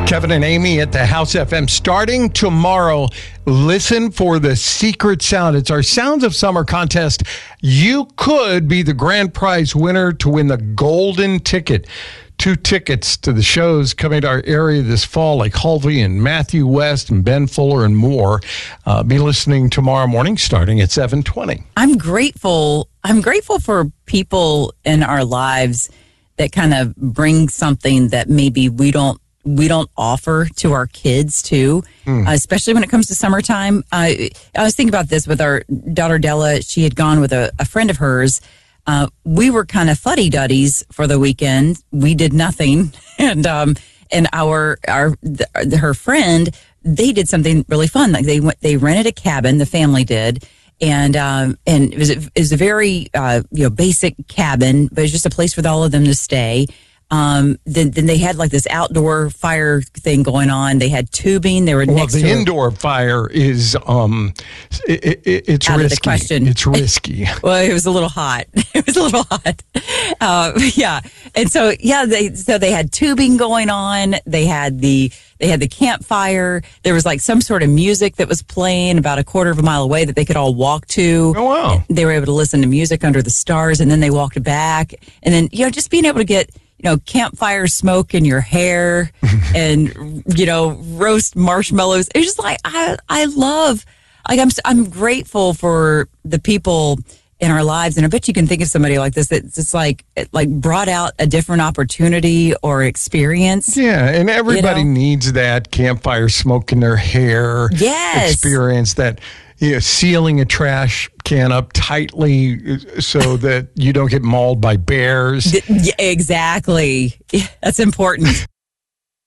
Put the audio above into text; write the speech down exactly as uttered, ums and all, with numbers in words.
Kevin and Amy at the House F M. Starting tomorrow, listen for the secret sound. It's our Sounds of Summer contest. You could be the grand prize winner to win the golden ticket. Two tickets to the shows coming to our area this fall, like Halvey and Matthew West and Ben Fuller and more. Uh, be listening tomorrow morning starting at seven twenty. I'm grateful. I'm grateful for people in our lives that kind of bring something that maybe we don't we don't offer to our kids too, mm. uh, especially when it comes to summertime. Uh, I was thinking about this with our daughter Della. She had gone with a, a friend of hers. Uh, we were kind of fuddy-duddies for the weekend. We did nothing. And um, and our our the, her friend, they did something really fun. Like they went, they rented a cabin. The family did. And um, and it was, it was a very uh, you know basic cabin, but it was just a place for all of them to stay. Um, then, then they had like this outdoor fire thing going on. They had tubing. They were well, next the to indoor fire is um, it, it, it's out risky. Of the question. It's risky. Well, it was a little hot. It was a little hot. Uh, yeah, and so yeah, they so they had tubing going on. They had the they had the campfire. There was like some sort of music that was playing about a quarter of a mile away that they could all walk to. Oh wow! They were able to listen to music under the stars, and then they walked back, and then you know just being able to get. You know, campfire smoke in your hair and, you know, roast marshmallows. It's just like, I, I love, like, I'm, I'm grateful for the people in our lives. And I bet you can think of somebody like this that's just like, like brought out a different opportunity or experience. Yeah. And everybody you know? needs that campfire smoke in their hair. Yes. Experience that. You know, sealing a trash can up tightly so that you don't get mauled by bears. Yeah, exactly. That's important.